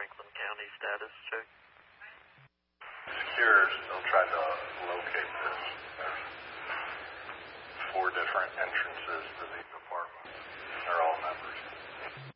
Franklin County status check. Secure still tried to locate this. There's 4 different entrances to these apartments. They're all members.